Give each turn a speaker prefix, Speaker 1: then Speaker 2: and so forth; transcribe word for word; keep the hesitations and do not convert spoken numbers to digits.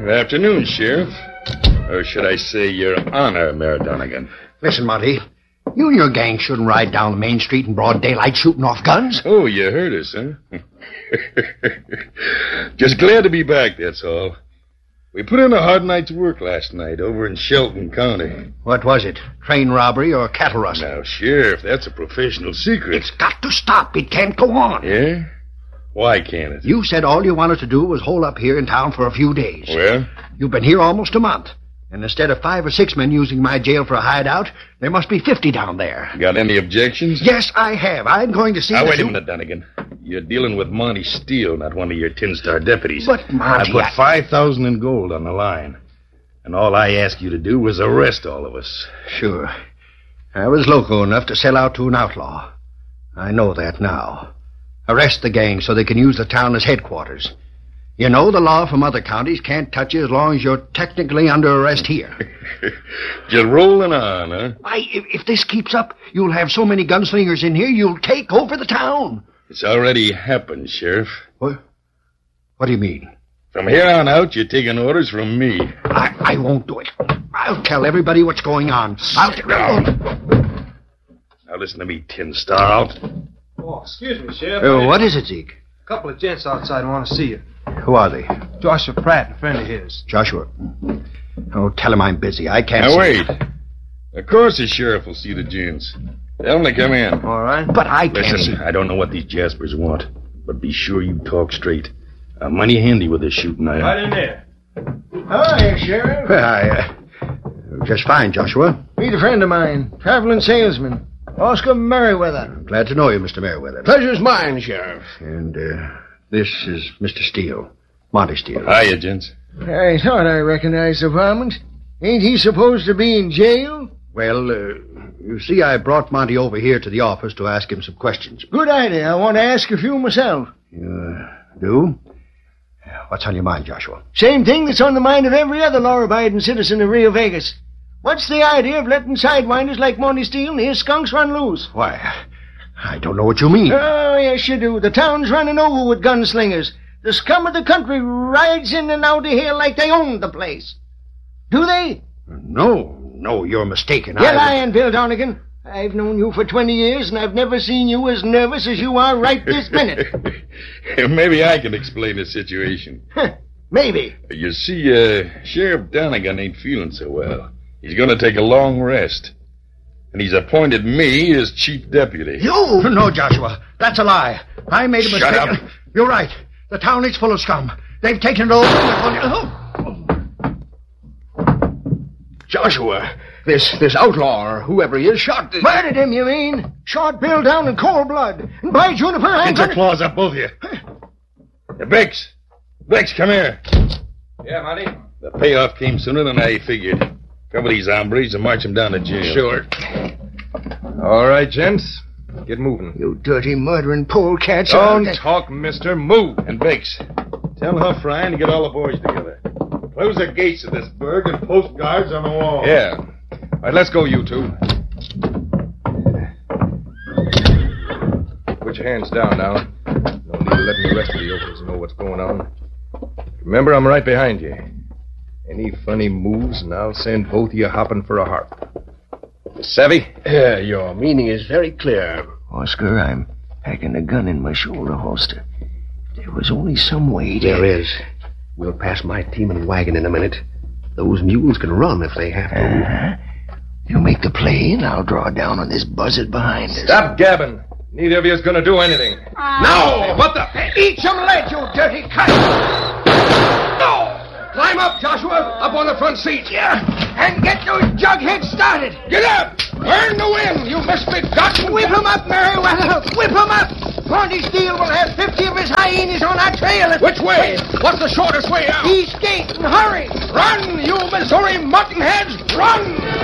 Speaker 1: Good afternoon, Sheriff. Or should I say, Your Honor, Mayor Donegan.
Speaker 2: Listen, Monty. You and your gang shouldn't ride down the main street in broad daylight shooting off guns.
Speaker 1: Oh, you heard us, huh? Just glad to be back, that's all. We put in a hard night's work last night over in Shelton County.
Speaker 2: What was it? Train robbery or cattle rustling?
Speaker 1: Now, Sheriff, that's a professional secret.
Speaker 2: It's got to stop. It can't go on.
Speaker 1: Yeah? Why can't it?
Speaker 2: You said all you wanted to do was hole up here in town for a few days.
Speaker 1: Well?
Speaker 2: You've been here almost a month. And instead of five or six men using my jail for a hideout, there must be fifty down there.
Speaker 1: Got any objections?
Speaker 2: Yes, I have. I'm going to see...
Speaker 1: Now, wait
Speaker 2: you...
Speaker 1: a minute, Donegan. You're dealing with Monty Steele, not one of your tin-star deputies.
Speaker 2: But, Monty...
Speaker 1: I put
Speaker 2: I...
Speaker 1: five thousand in gold on the line. And all I asked you to do was arrest all of us.
Speaker 2: Sure. I was loco enough to sell out to an outlaw. I know that now. Arrest the gang so they can use the town as headquarters. You know the law from other counties can't touch you as long as you're technically under arrest here.
Speaker 1: Just rolling on, huh?
Speaker 2: Why, if, if this keeps up, you'll have so many gunslingers in here, you'll take over the town.
Speaker 1: It's already happened, Sheriff.
Speaker 2: What? What do you mean?
Speaker 1: From here on out, you're taking orders from me.
Speaker 2: I, I won't do it. I'll tell everybody what's going on. I'll...
Speaker 1: Sit down. Now listen to me, Tin Star.
Speaker 3: Oh, excuse me, Sheriff.
Speaker 2: Uh, what is it, Zeke?
Speaker 3: A couple of gents outside want to see you.
Speaker 2: Who are they?
Speaker 3: Joshua Pratt, a friend of his.
Speaker 2: Joshua. Oh, tell him I'm busy. I can't
Speaker 1: now,
Speaker 2: see
Speaker 1: wait.
Speaker 2: him.
Speaker 1: Of course the sheriff will see the gents. Tell them to come in.
Speaker 3: All right.
Speaker 2: But I can't
Speaker 1: Listen,
Speaker 2: see...
Speaker 1: I don't know what these Jaspers want, but be sure you talk straight. I'm mighty handy with this shooting. I...
Speaker 3: Right in there.
Speaker 4: Hi, Sheriff.
Speaker 2: Well, I, uh, just fine, Joshua.
Speaker 4: Meet a friend of mine, traveling salesman, Oscar Merriweather.
Speaker 2: Glad to know you, Mister Merriweather.
Speaker 4: Pleasure's mine, Sheriff.
Speaker 2: And uh, this is Mister Steele, Monty Steele.
Speaker 1: Hiya, gents.
Speaker 4: I thought I recognized the varmint. Ain't he supposed to be in jail?
Speaker 2: Well, uh, you see, I brought Monty over here to the office to ask him some questions.
Speaker 4: Good idea. I want to ask a few myself.
Speaker 2: You uh, do? What's on your mind, Joshua?
Speaker 4: Same thing that's on the mind of every other law-abiding citizen of Rio Vegas. What's the idea of letting sidewinders like Monty Steele and his skunks run loose?
Speaker 2: Why, I don't know what you mean.
Speaker 4: Oh, yes, you do. The town's running over with gunslingers. The scum of the country rides in and out of here like they own the place. Do they?
Speaker 2: No, no, you're mistaken.
Speaker 4: You're
Speaker 2: I...
Speaker 4: lying, Bill Donegan. I've known you for twenty years, and I've never seen you as nervous as you are right this minute.
Speaker 1: Maybe I can explain the situation.
Speaker 4: Maybe.
Speaker 1: You see, uh, Sheriff Donegan ain't feeling so well. He's going to take a long rest. And he's appointed me as chief deputy.
Speaker 2: You? No, Joshua. That's a lie. I made a mistake.
Speaker 1: Shut up.
Speaker 2: You're right. The town is full of scum. They've taken it over. Oh.
Speaker 4: Joshua, this this outlaw, or whoever he is, shot... The... Murdered him, you mean? Shot Bill down in cold blood. And by Juniper, I'm
Speaker 1: Get your
Speaker 4: gonna...
Speaker 1: claws up, both of you. Hey, Bix. Bix, come here.
Speaker 3: Yeah, Monty?
Speaker 1: The payoff came sooner than I figured. Cover these hombres and march them down to jail.
Speaker 3: Sure. All right, gents. Get moving.
Speaker 4: You dirty, murdering polecats.
Speaker 3: Don't talk, mister. Move.
Speaker 1: And Bix, tell Huff Ryan to get all the boys together. Close the gates of this burg and post guards on the wall.
Speaker 3: Yeah. All right, let's go, you two. Put your hands down now. No need to let the rest of the yokels know what's going on. Remember, I'm right behind you. Any funny moves, and I'll send both of you hopping for a harp. Savvy?
Speaker 4: Uh, your meaning is very clear. Oscar, I'm packing a gun in my shoulder holster. There was only some way to...
Speaker 2: There is. We'll pass my team and wagon in a minute. Those mules can run if they have to.
Speaker 4: Uh-huh. You make the play, and I'll draw down on this buzzard behind us.
Speaker 3: Stop gabbing. Neither of you is going to do anything.
Speaker 4: No!
Speaker 3: Hey, what the...
Speaker 4: Eat some lead, you dirty cunt! No! Climb up, Joshua, up on the front seat. Yeah, and get those jugheads started. Get up! Burn the wind, you misbegotten... Whip him up, Merriweather! Whip him up! Monty Steele will have fifty of his hyenas on our trail.
Speaker 3: Which way? What's the shortest way out?
Speaker 4: East gate, and hurry!
Speaker 3: Run, you Missouri muttonheads! Run!